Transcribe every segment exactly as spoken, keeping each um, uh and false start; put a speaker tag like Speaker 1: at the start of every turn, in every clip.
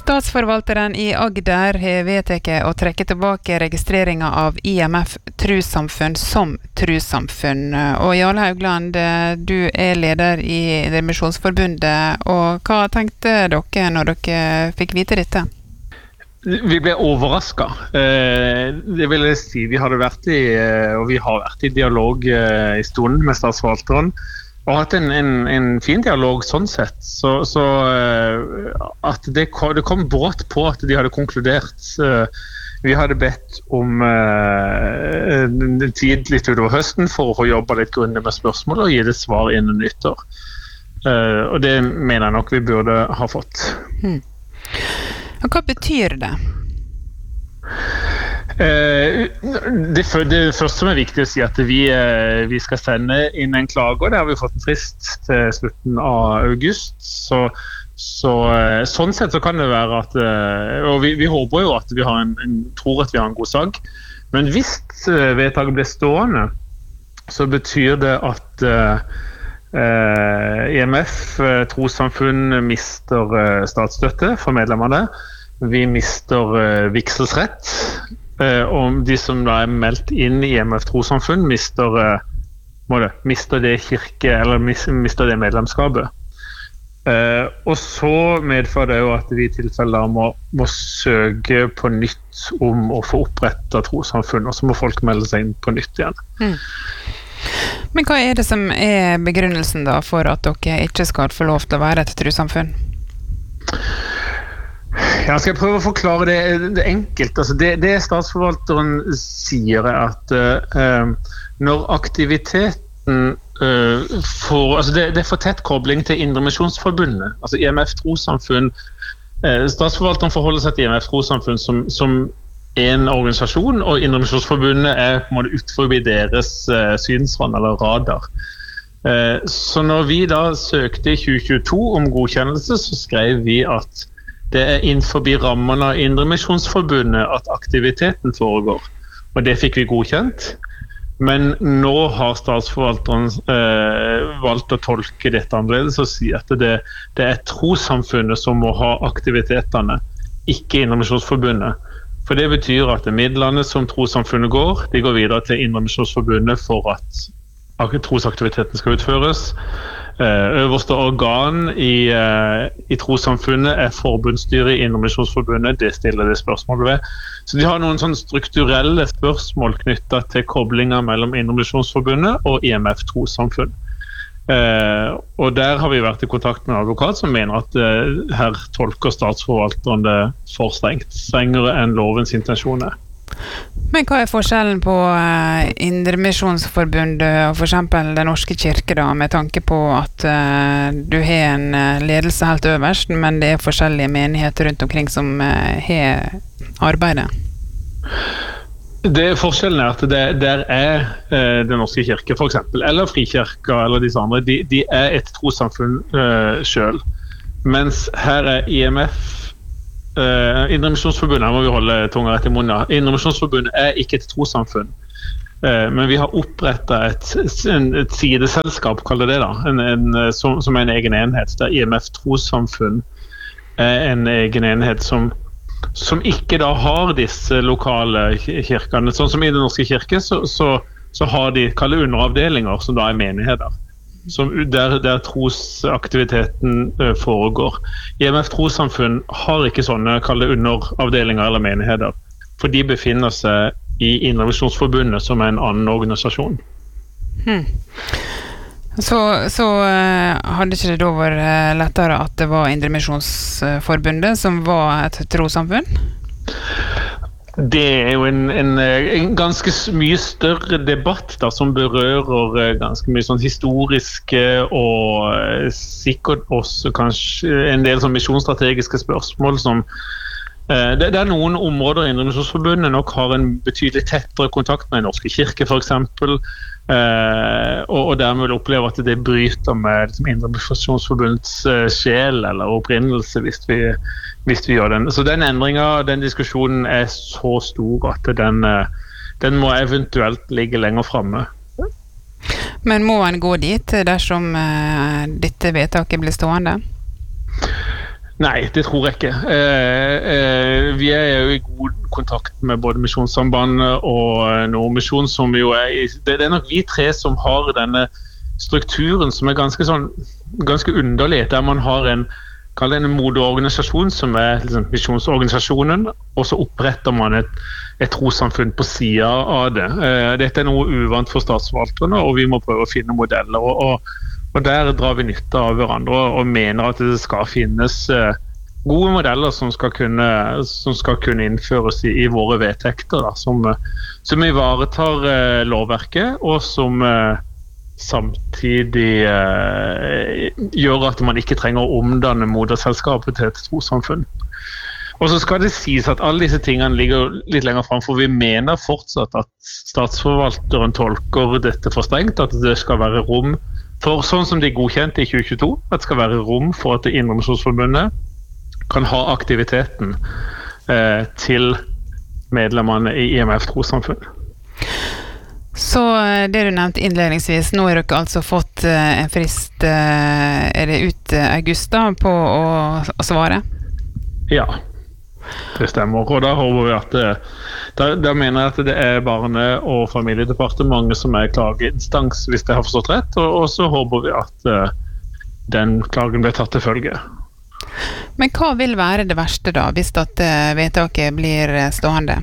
Speaker 1: Statsforvalteren i Agder har vedtatt å trekke tilbake registreringen av I M F Trossamfunn som trossamfunn. Og Jarle Haugland, du er leder i Indremisjonsforbundet, og hva tenkte dere når dere fikk vite dette?
Speaker 2: Vi ble overrasket. Det vil jeg si, vi hadde vært i, og vi har vært i dialog i stunden med statsforvalteren, og hatt en, en, en fin dialog sånn sett, så, så at det kom, det kom brått på at de hadde konkludert. Vi hadde bedt om uh, en tid litt utover høsten for å få jobbet litt grundig med spørsmål og gi det svar innen nyttår. Uh, og det mener jeg nok vi burde ha fått.
Speaker 1: Hmm. Og hva betyr det?
Speaker 2: Det, det første som er viktig å si at vi, vi skal sende inn en klage, og det har vi fått en frist til slutten av august, så, så sånn sett så kan det være at, og vi, vi håper jo at vi har en, en, tror at vi har en god sak, men hvis vedtaket blir stående, så betyr det at uh, I M F Trossamfunn mister statsstøtte for medlemmene, vi mister uh, vigselsrett, og de som da er meldt inn i I M F Trossamfunn mister, det, mister det kirke eller mister det medlemskapet. Og så medfører det jo at vi i tilfelle må, må søke på nytt om å få opprettet trossamfunn, og så må folk melde seg inn på nytt igjen.
Speaker 1: Mm. Men hva er det som er begrunnelsen da for at dere ikke skal få lov til å være et trossamfunn?
Speaker 2: Ja, skal jeg prøve å forklare det, det enkelt. Altså det, det statsforvalteren sier er at uh, når aktiviteten uh, får, altså det, det er for tett kobling til Indremisjonsforbundet, altså I M F Trossamfunn, uh, statsforvalteren forholder seg til I M F Trossamfunn som, som en organisasjon, og Indremisjonsforbundet er på en måte utenfor deres uh, synsvann eller radar. Uh, så når vi da søkte i tjue tjueto om godkjennelse, så skrev vi at det er innenfor rammene av Indremisjonsforbundet at aktiviteten foregår, og det fikk vi godkjent. Men nå har statsforvalteren eh, valgt å tolke dette annerledes og si at det, det er trossamfunnet som må ha aktivitetene, ikke Indremisjonsforbundet. For det betyr at midlene som trossamfunnet går, de går videre til Indremisjonsforbundet for at trosaktiviteten skal utføres. Øverste organ i, i trossamfunnet er forbundsstyret i Indremisjonsforbundet, det stiller det spørsmål ved. Så de har noen sånn strukturelle spørsmål knyttet til koblinger mellom Indremisjonsforbundet og I M F Trossamfunn. Eh, og der har vi vært i kontakt med en advokat som mener at eh, her tolker statsforvalteren det for strengt, strengere enn lovens intensjoner.
Speaker 1: Men hva er forskjellen på uh, Indremisjonsforbundet og for eksempel Den Norske Kirke da, med tanke på at uh, du har en uh, ledelse helt øverst, men det er forskjellige menigheter rundt omkring som uh, har arbeidet?
Speaker 2: Det forskjellen er at det der er uh, Den Norske Kirke for eksempel, eller Frikirka eller disse andre, de, de er et trossamfunn uh, selv, mens her er I M F Uh, Indremisjonsforbundet, her må vi holde tunga rett i munnen. Indremisjonsforbundet er ikke et trossamfunn, uh, men vi har opprettet et, et sideselskap, kaller det da, en, en, som, som er en egen enhet, der I M F Trossamfunn er en egen enhet som, som ikke da har disse lokale kirkene. Sånn som i Den Norske Kirke, så, så, så har de kallet underavdelinger, som da er menigheter. Som der, der trosaktiviteten uh, foregår. I M F Trossamfunn har ikke sånne kalde underavdelinger eller menigheter, for de befinner seg i Indremisjonsforbundet som er en annen organisasjon.
Speaker 1: Hmm. Så, så uh, hadde ikke det da vært lettere at det var Indremisjonsforbundet som var et trossamfunn? Det er jo en, en, en ganske mye større debatt da, som berører ganske mye sånn historiske og sikkert også kanskje en del sånn misjonsstrategiske spørsmål som eh, det, det er noen områder i Indremisjonsforbundet nok har en betydelig tettere kontakt med Den Norske Kirke for eksempel, eh, og, og dermed vil oppleve at det bryter med liksom, Indremisjonsforbundets eh, sjel eller opprinnelse hvis vi hvis vi gjør den. Så den endringen, den diskusjonen er så stor at den, den må eventuelt ligge lenger fremme. Men må en gå dit dersom uh, dette vedtaket blir stående?
Speaker 2: Nei, det tror jeg ikke. Eh, eh, vi er jo i god kontakt med både Misjonssambandet og Nordmisjon, som jo er i, det er nok vi tre som har denne strukturen som er ganske sånn, ganske underlig, der man har en, kall det en moderorganisasjon som er liksom, misjonsorganisasjonen, og så oppretter man et, et trossamfunn på siden av det. Eh, dette er noe uvant for statsforvalterne, og vi må prøve å finne modeller, og, og Og der drar vi nytte av hverandre og mener at det skal finnes gode modeller som skal kunne, som skal kunne innføres i, i våre vedtekter, da, som, som ivaretar eh, lovverket, og som eh, samtidig eh, gjør at man ikke trenger å omdanne moderselskapet til et trossamfunn. Og så skal det sies at alle disse tingene ligger litt lenger frem, for vi mener fortsatt at statsforvalteren tolker dette for strengt, at det skal være rom for, sånn som de godkjente i tjue tjueto, at det skal være rom for at Indre Misjonsforbundet kan ha aktiviteten eh, til medlemmene i I M F trossamfunn.
Speaker 1: Så det du nevnte innledningsvis, nå har dere altså fått eh, en frist, eh, er det ut eh, august da, på å, å svare?
Speaker 2: Ja, det stemmer, og da håper vi at det, da, da mener jeg at det er Barne- og familiedepartementet som er klageinstans, hvis det har forstått rett, og, og så håper vi at uh, den klagen blir tatt til følge.
Speaker 1: Men hva vil være det verste da, hvis at uh, vedtaket blir stående?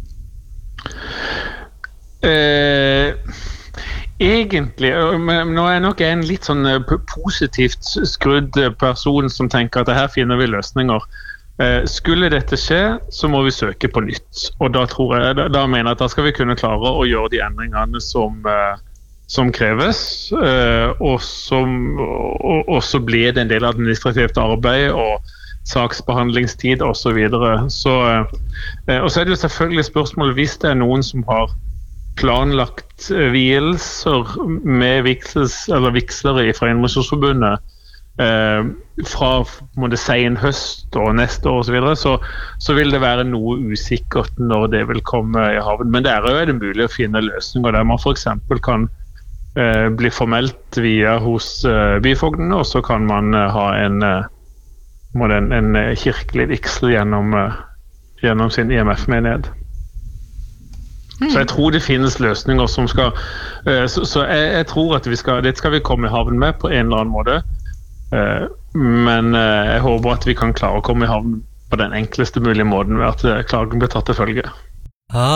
Speaker 2: Eh, egentlig, men nå er jeg nok en litt sånn positivt skrudd person som tenker at her finner vi løsninger. Skulle dette skje, så må vi søke på nytt, og da, tror jeg, da, da mener jeg at da skal vi kunne klare å gjøre de endringene som, som kreves, og, som, og, og så blir det en del administrativt arbeid og saksbehandlingstid og så videre. Så, og så er det jo selvfølgelig spørsmålet hvis det er noen som har planlagt vielser med vigsels, eller vigslere fra Indre Misjonsforbundet Eh, fra måte, sen høst og neste år og så videre, så, så vil det være noe usikkert når det vil komme i havn. Men der er det mulig å finne løsninger der man for eksempel kan eh, bli formelt via hos eh, byfogden, og så kan man eh, ha en, eh, en, en kirkelig vigsel gjennom, eh, gjennom sin I M F-menighet. Mm. Så jeg tror det finnes løsninger som skal eh, så, så jeg, jeg tror at vi skal, det skal vi komme i havn med på en eller annen måte. Men jeg håper at vi kan klare å komme i havn på den enkleste mulige måten ved at klagen blir tatt til følge.